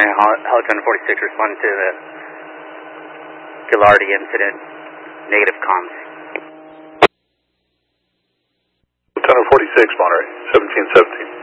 Helicon 46 responding to the Gilardi incident, negative comms. Lieutenant 46, Monterey, 1717.